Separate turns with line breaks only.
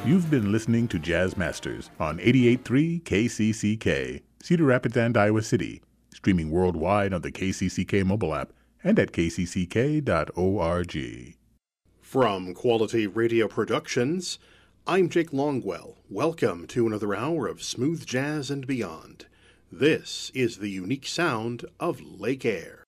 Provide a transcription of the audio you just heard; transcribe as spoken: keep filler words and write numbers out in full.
You've been listening to Jazz Masters on eighty-eight point three K C C K, Cedar Rapids and Iowa City, streaming worldwide on the K C C K mobile app and at k c c k dot org.
From Quality Radio Productions, I'm Jake Longwell. Welcome to another hour of smooth jazz and beyond. This is the unique sound of Lake Air.